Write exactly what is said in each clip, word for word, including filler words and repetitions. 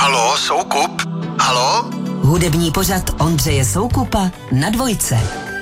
Halo, Soukup? Halo? Hudební pořad Ondřeje Soukupa na Dvojce.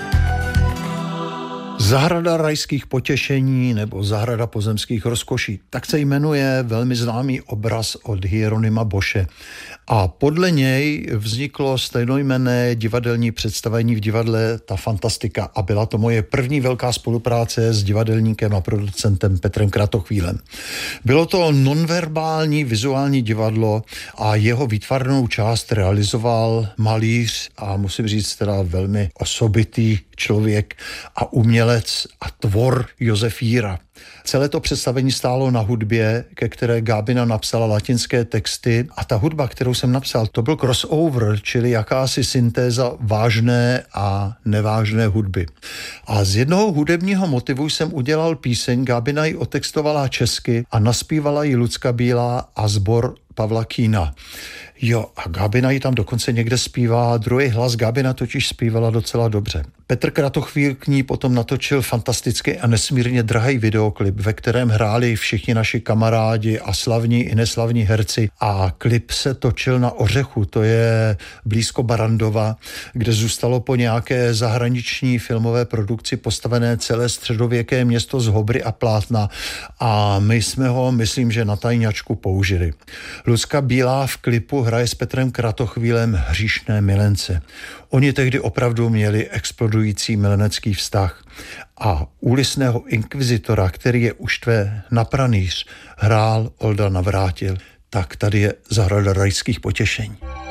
Zahrada rajských potěšení nebo Zahrada pozemských rozkoší. Tak se jmenuje velmi známý obraz od Hieronyma Bosche. A podle něj vzniklo stejnojmenné divadelní představení v divadle Ta Fantastika. A byla to moje první velká spolupráce s divadelníkem a producentem Petrem Kratochvílem. Bylo to nonverbální vizuální divadlo a jeho výtvarnou část realizoval malíř a musím říct teda velmi osobitý člověk a umělec a tvor Josef Jíra. Celé to představení stálo na hudbě, ke které Gábina napsala latinské texty a ta hudba, kterou jsem napsal, to byl crossover, čili jakási syntéza vážné a nevážné hudby. A z jednoho hudebního motivu jsem udělal píseň, Gábina ji otextovala česky a naspívala ji Lucka Bílá a sbor Pavla Kína. Jo, a Gábina ji tam dokonce někde zpívá, druhý hlas Gábina totiž zpívala docela dobře. Petr Kratochvíl k ní potom natočil fantastický a nesmírně drahý videoklip, ve kterém hráli všichni naši kamarádi a slavní i neslavní herci a klip se točil na Ořechu, to je blízko Barandova, kde zůstalo po nějaké zahraniční filmové produkci postavené celé středověké město z hobry a plátna a my jsme ho, myslím, že na tajňačku použili. Lucka Bílá v klipu hraje s Petrem Kratochvílem hříšné milence. Oni tehdy opravdu měli explodující milenecký vztah a úlisného inkvizitora, který je uštve na pranýř, hrál Olda Navrátil. Tak tady je Zahrada rajských potěšení.